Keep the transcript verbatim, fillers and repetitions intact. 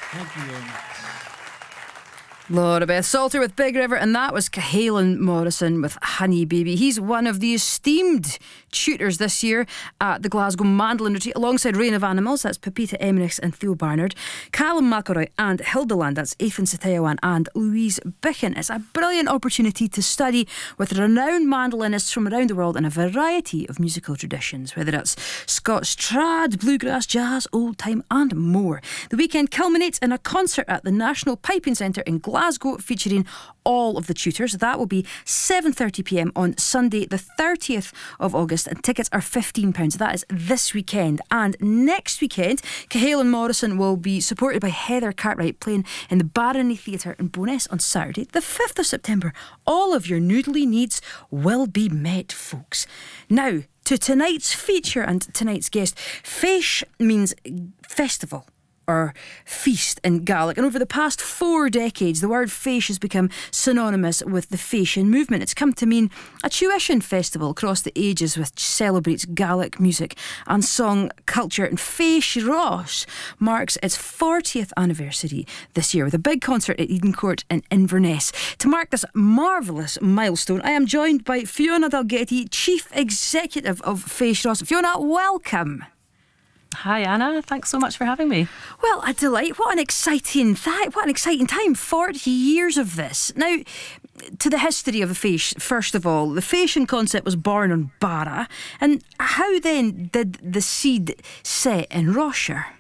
Thank you very much. Laura Beth Salter with Big River, and that was Cahalan Morrison with Honey Baby. He's one of the esteemed tutors this year at the Glasgow Mandolin Retreat alongside Reign of Animals, that's Pepita Emmerichs and Theo Barnard, Callum McElroy and Hildeland, that's Ethan Satayawan and Louise Bichen. It's a brilliant opportunity to study with renowned mandolinists from around the world in a variety of musical traditions, whether it's Scots trad, bluegrass, jazz, old time and more. The weekend culminates in a concert at the National Piping Centre in Glasgow Glasgow, featuring all of the tutors. That will be seven thirty p m on Sunday the thirtieth of August, and tickets are fifteen pounds. That is this weekend. And next weekend, Cahalan Morrison will be supported by Heather Cartwright, playing in the Barony Theatre in Bo'ness on Saturday the fifth of September. All of your noodly needs will be met, folks. Now, to tonight's feature and tonight's guest. Fèis means festival or feast in Gaelic, and over the past four decades the word fèis has become synonymous with the Fèissean movement. It's come to mean a tuition festival across the ages which celebrates Gaelic music and song culture, and Fèis Ross marks its fortieth anniversary this year with a big concert at Eden Court in Inverness. To mark this marvellous milestone, I am joined by Fiona Dalgetty, Chief Executive of Fèis Ross. Fiona, welcome. Hi Anna, thanks so much for having me. Well, a delight. What an exciting th- what an exciting time. forty years of this. Now, to the history of the Fèis, first of all, the Fèissean concept was born on Barra, and how then did the seed set in Rossshire?